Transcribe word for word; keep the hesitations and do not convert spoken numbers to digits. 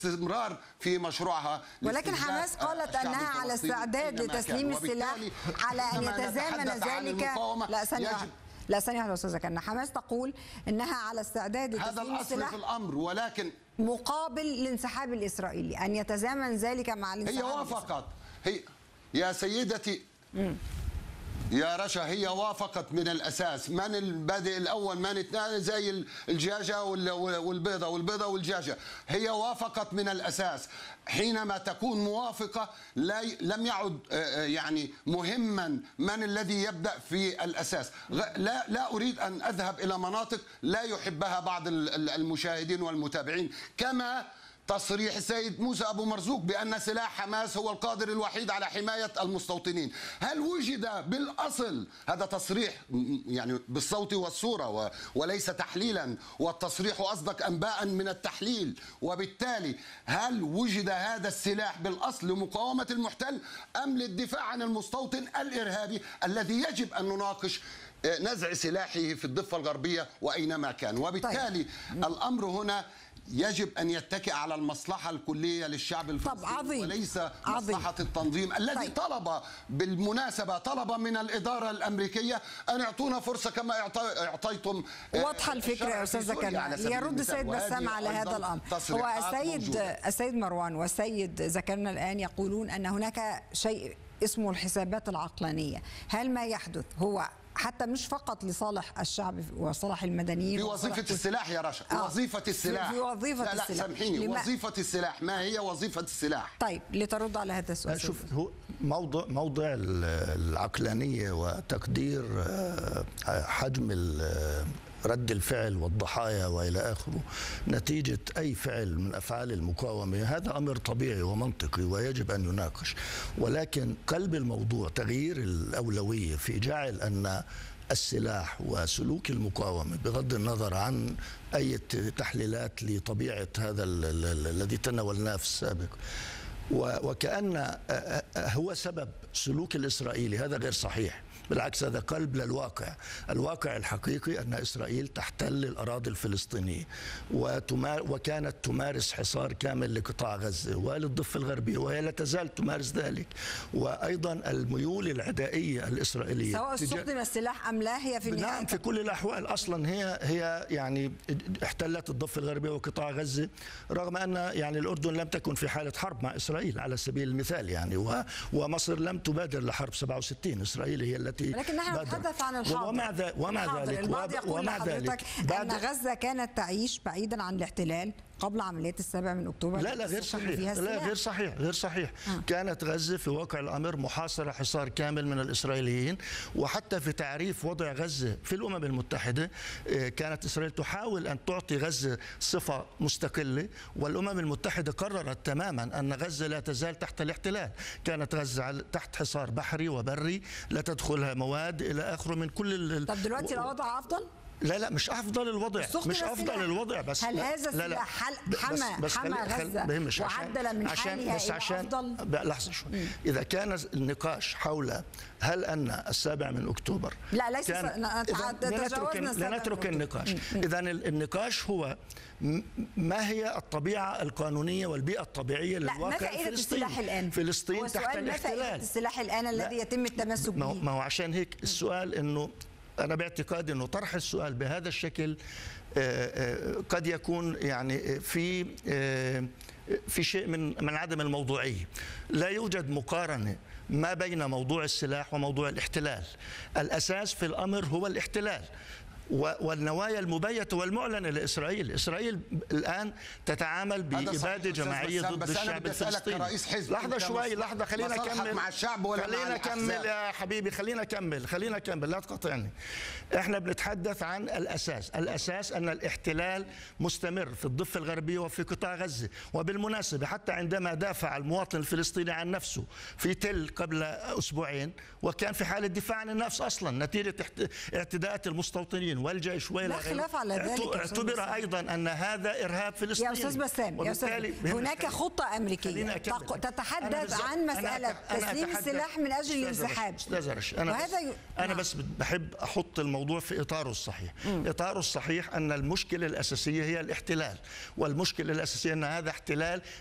استمرار في مشروعها. ولكن حماس قالت أنها على استعداد لتسليم السلاح على أن يتزامن ذلك. لا ثانية لا ثانية واحدة أستاذة كنة. حماس تقول أنها على استعداد لتسليم هذا الأصل السلاح في الأمر، ولكن مقابل الانسحاب الإسرائيلي، أن يتزامن ذلك مع الانسحاب. هي وافقت. هي يا سيدتي م. يا رشا، هي وافقت من الأساس. من البادئ الأول من الثاني، زي الدجاجة والبيضة والبيضة والدجاجة. هي وافقت من الأساس. حينما تكون موافقة لا لم يعد يعني مهما من الذي يبدأ في الأساس. لا لا أريد أن أذهب إلى مناطق لا يحبها بعض المشاهدين والمتابعين، كما تصريح السيد موسى أبو مرزوق بأن سلاح حماس هو القادر الوحيد على حماية المستوطنين. هل وجد بالأصل هذا تصريح يعني بالصوت والصورة وليس تحليلا، والتصريح أصدق أنباء من التحليل، وبالتالي هل وجد هذا السلاح بالأصل لمقاومة المحتل أم للدفاع عن المستوطن الإرهابي الذي يجب أن نناقش نزع سلاحه في الضفة الغربية وأينما كان؟ وبالتالي طيب. الأمر هنا يجب أن يتكئ على المصلحة الكلية للشعب الفلسطيني وليس مصلحة عظيم. التنظيم الذي طيب. طلب بالمناسبة طلب من الإدارة الأمريكية أن يعطونا فرصة كما أعطيتم. واضحة الفكرة يا أستاذ كنة. يرد السيد بسام على هذا الأمر. هو السيد السيد مروان والسيد ذكرنا الآن يقولون أن هناك شيء اسمه الحسابات العقلانية. هل ما يحدث هو حتى مش فقط لصالح الشعب وصالح المدنيين في وظيفة السلاح يا رشا؟ آه. وظيفة السلاح في وظيفة لا لا السلاح. سامحيني، وظيفة السلاح ما هي وظيفة السلاح؟ طيب لترد على هذا السؤال. شوف، هو موضوع موضع العقلانية وتقدير حجم رد الفعل والضحايا وإلى آخره نتيجة أي فعل من أفعال المقاومة، هذا أمر طبيعي ومنطقي ويجب أن يناقش. ولكن قلب الموضوع تغيير الأولوية في جعل أن السلاح وسلوك المقاومة بغض النظر عن أي تحليلات لطبيعة هذا الذي تناولناه في السابق وكأن هو سبب سلوك الإسرائيلي، هذا غير صحيح. بالعكس، هذا قلب للواقع. الواقع الحقيقي أن إسرائيل تحتل الأراضي الفلسطينية وكانت تمارس حصار كامل لقطاع غزة وللضفة الغربية، وهي لا تزال تمارس ذلك. وأيضا الميول العدائية الإسرائيلية سواء استخدم السلاح أم لا، هي في النهاية نعم في كل الأحوال أصلا هي هي يعني احتلت الضفة الغربية وقطاع غزة، رغم أن يعني الأردن لم تكن في حالة حرب مع إسرائيل على سبيل المثال يعني، ومصر لم تبادر لحرب سبعة وستين. إسرائيل هي التي لكن نحن نتحدث عن الحاضر. ومع ذلك ومع ذلك البعض يقول لحضرتك أن غزة كانت تعيش بعيدا عن الاحتلال قبل عمليات السابع من أكتوبر. لا لا غير صحيح. لا غير صحيح غير صحيح آه. كانت غزة في واقع الأمر محاصرة حصار كامل من الإسرائيليين. وحتى في تعريف وضع غزة في الأمم المتحدة كانت إسرائيل تحاول أن تعطي غزة صفة مستقلة، والأمم المتحدة قررت تماما أن غزة لا تزال تحت الاحتلال. كانت غزة تحت حصار بحري وبري، لا تدخلها مواد إلى آخره من كل ال... طب دلوقتي الوضع أفضل؟ لا لا مش افضل الوضع، مش افضل الوضع، بس هل هذا السلاح حمى حمى غزه وعدل من حالها بس الى عشان افضل؟ لحظه شوي. اذا كان النقاش حول هل ان السابع من اكتوبر لا ليس تجاوزنا لنترك النقاش. اذا النقاش هو ما هي الطبيعه القانونيه والبيئه الطبيعيه للواقع الفلسطيني. الآن فلسطين تحت الاحتلال. ما فائدة السلاح الان الذي يتم التمسك به؟ ما هو عشان هيك السؤال انه أنا باعتقادي أنه طرح السؤال بهذا الشكل قد يكون يعني في في شيء من من عدم الموضوعية. لا يوجد مقارنة ما بين موضوع السلاح وموضوع الاحتلال. الأساس في الأمر هو الاحتلال والنوايا المبيتة والمعلنة لإسرائيل. إسرائيل الآن تتعامل بإبادة جماعية ضد الشعب الفلسطيني. لحظة شوي لحظة خلينا أكمل مع الشعب ولا خلينا أكمل يا حبيبي خلينا أكمل خلينا أكمل لا تقاطعني. إحنا بنتحدث عن الأساس. الأساس أن الاحتلال مستمر في الضفة الغربية وفي قطاع غزة. وبالمناسبة حتى عندما دافع المواطن الفلسطيني عن نفسه في تل قبل أسبوعين وكان في حالة دفاع عن النفس أصلا نتيجة اعتداءات المستوطنين والجيش وإلى لا خلاف على ذلك. اعتبر أيضا أن هذا إرهاب فلسطيني. يا أستاذ بسام، يا أستاذ، هناك خطة أمريكية تتحدث عن مسألة تسليم السلاح من أجل الانسحاب. أستاذ رشا، أنا, بس, أنا بس بحب أحط الموضوع في إطاره الصحيح. م. إطاره الصحيح أن المشكلة الأساسية هي الاحتلال، والمشكلة الأساسية أن هذا احتلال